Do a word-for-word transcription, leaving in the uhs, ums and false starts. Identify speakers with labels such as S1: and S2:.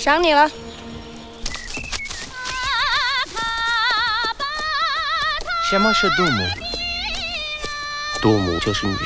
S1: 赏你了。
S2: 什么是杜母？杜母就是女